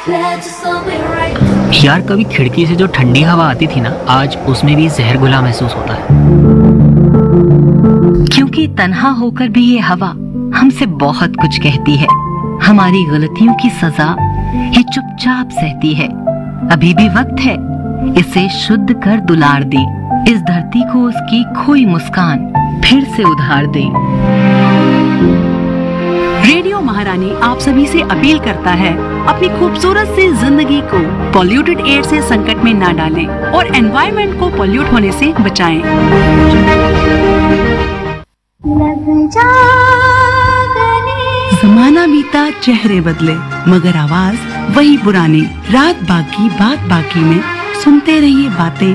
यार कभी खिड़की से जो ठंडी हवा आती थी ना, आज उसमें भी जहर घुला महसूस होता है। क्योंकि तन्हा होकर भी ये हवा हमसे बहुत कुछ कहती है। हमारी गलतियों की सजा ये चुपचाप सहती है। अभी भी वक्त है, इसे शुद्ध कर दुलार दे। इस धरती को उसकी खोई मुस्कान फिर से उधार दे। रेडियो महारानी आप सभी से अपील करता है, अपनी खूबसूरत सी जिंदगी को पॉल्यूटेड एयर से संकट में ना डालें और एनवायरनमेंट को पॉल्यूट होने से बचाएं। जमाना बीता, चेहरे बदले, मगर आवाज वही पुरानी। रात बाकी बात बाकी में सुनते रहिए बातें